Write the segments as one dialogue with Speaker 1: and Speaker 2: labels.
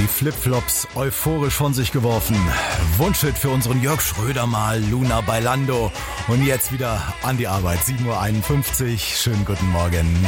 Speaker 1: Flipflops euphorisch von sich geworfen. Wunschhit für unseren Jörg Schröder mal, Luna Bailando. Und jetzt wieder an die Arbeit, 7.51 Uhr. Schönen guten Morgen.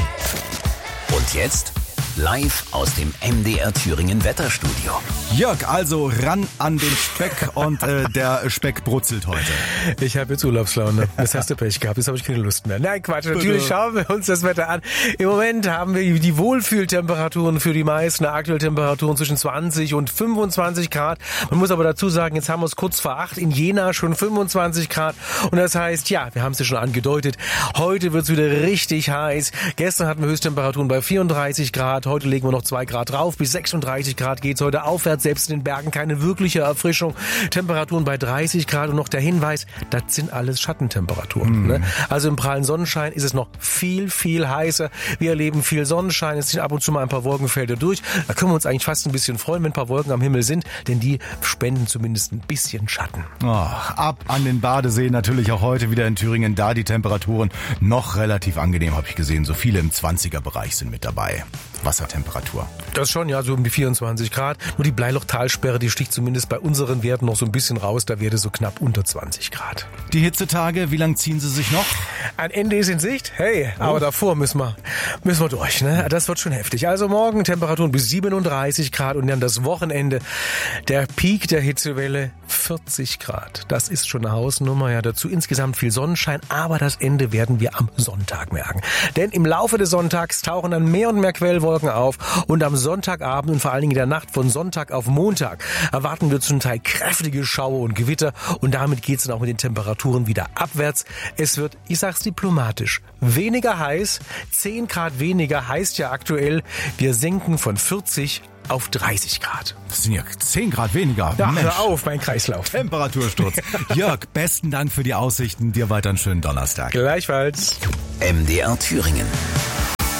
Speaker 2: Und jetzt live aus dem MDR Thüringen Wetterstudio.
Speaker 1: Jörg, also ran an den Speck und der Speck brutzelt heute.
Speaker 3: Ich habe jetzt Urlaubslaune. Das hast du Pech gehabt, jetzt habe ich keine Lust mehr. Nein, Quatsch, natürlich schauen wir uns das Wetter an. Im Moment haben wir die Wohlfühltemperaturen für die meisten. Aktuell Temperaturen zwischen 20 und 25 Grad. Man muss aber dazu sagen, jetzt haben wir es kurz vor 8 in Jena schon 25 Grad. Und das heißt, ja, wir haben es ja schon angedeutet, heute wird es wieder richtig heiß. Gestern hatten wir Höchsttemperaturen bei 34 Grad. Heute legen wir noch 2 Grad drauf. Bis 36 Grad geht's heute aufwärts. Selbst in den Bergen keine wirkliche Erfrischung. Temperaturen bei 30 Grad. Und noch der Hinweis, das sind alles Schattentemperaturen. Ne? Also im prallen Sonnenschein ist es noch viel, viel heißer. Wir erleben viel Sonnenschein. Es sind ab und zu mal ein paar Wolkenfelder durch. Da können wir uns eigentlich fast ein bisschen freuen, wenn ein paar Wolken am Himmel sind. Denn die spenden zumindest ein bisschen Schatten.
Speaker 1: Oh, ab an den Badeseen natürlich auch heute wieder in Thüringen. Da die Temperaturen noch relativ angenehm, habe ich gesehen. So viele im 20er-Bereich sind mit dabei. Wassertemperatur.
Speaker 3: Das schon, ja, so um die 24 Grad. Nur die Bleilochtalsperre, die sticht zumindest bei unseren Werten noch so ein bisschen raus. Da wäre so knapp unter 20 Grad.
Speaker 1: Die Hitzetage, wie lang ziehen sie sich noch?
Speaker 3: Ein Ende ist in Sicht. Hey, aber davor müssen wir durch, ne? Das wird schon heftig. Also morgen Temperaturen bis 37 Grad und dann das Wochenende. Der Peak der Hitzewelle 40 Grad. Das ist schon eine Hausnummer. Ja, dazu insgesamt viel Sonnenschein. Aber das Ende werden wir am Sonntag merken. Denn im Laufe des Sonntags tauchen dann mehr und mehr Quellwolken auf und am Sonntagabend und vor allen Dingen in der Nacht von Sonntag auf Montag erwarten wir zum Teil kräftige Schauer und Gewitter und damit geht es dann auch mit den Temperaturen wieder abwärts. Es wird, ich sag's diplomatisch, weniger heiß. 10 Grad weniger heißt ja aktuell, wir senken von 40 auf 30 Grad.
Speaker 1: Das sind ja 10 Grad weniger.
Speaker 3: Ja, hör auf, mein Kreislauf.
Speaker 1: Temperatursturz. Jörg, besten Dank für die Aussichten. Dir weiter einen schönen Donnerstag.
Speaker 3: Gleichfalls.
Speaker 2: MDR Thüringen.